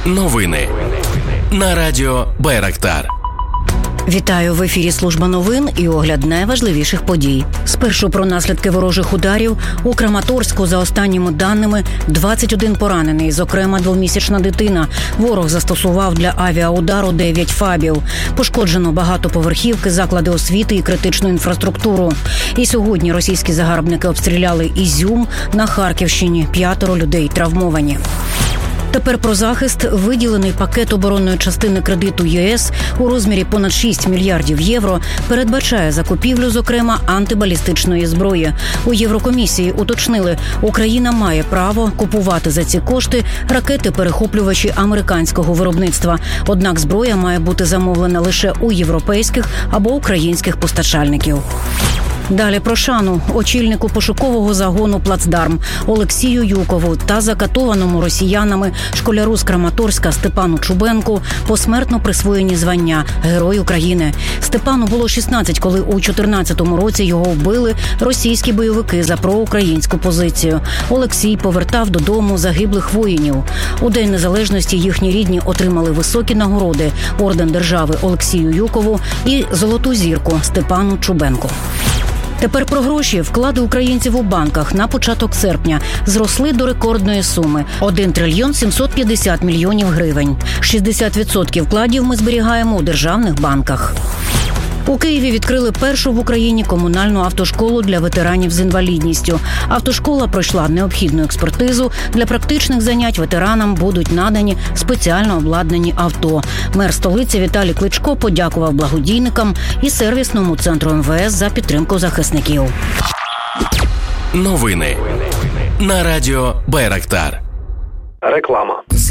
Новини на радіо Байрактар. Вітаю, в ефірі служба новин і огляд найважливіших подій. Спершу про наслідки ворожих ударів. У Краматорську, за останніми даними, 21 поранений, зокрема 2-місячна дитина. Ворог застосував для авіаудару 9 ФАБів. Пошкоджено багатоповерхівки, заклади освіти і критичну інфраструктуру. І сьогодні російські загарбники обстріляли Ізюм. На Харківщині 5 людей травмовані. Тепер про захист. Виділений пакет оборонної частини кредиту ЄС у розмірі понад 6 мільярдів євро передбачає закупівлю, зокрема, антибалістичної зброї. У Єврокомісії уточнили, Україна має право купувати за ці кошти ракети-перехоплювачі американського виробництва. Однак зброя має бути замовлена лише у європейських або українських постачальників. Далі про шану очільнику пошукового загону «Плацдарм» Олексію Юкову та закатованому росіянами школяру з Краматорська Степану Чубенку посмертно присвоєні звання Герой України. Степану було 16, коли у 14-му році його вбили російські бойовики за проукраїнську позицію. Олексій повертав додому загиблих воїнів. У День Незалежності їхні рідні отримали високі нагороди – орден держави Олексію Юкову і золоту зірку Степану Чубенку. Тепер про гроші. Вклади українців у банках на початок серпня зросли до рекордної суми – 1 трильйон 750 мільйонів гривень. 60% вкладів ми зберігаємо у державних банках. У Києві відкрили першу в Україні комунальну автошколу для ветеранів з інвалідністю. Автошкола пройшла необхідну експертизу. Для практичних занять ветеранам будуть надані спеціально обладнані авто. Мер столиці Віталій Кличко подякував благодійникам і сервісному центру МВС за підтримку захисників. Новини на радіо Байрактар. Реклама.